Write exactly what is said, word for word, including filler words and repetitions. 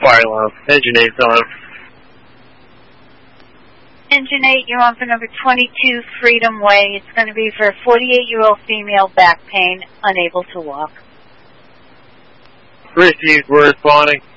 Fire alarm. Engine eight's on. Engine eight, you're on for number twenty-two, Freedom Way. It's going to be for a forty-eight-year-old female, back pain, unable to walk. Received, we're responding.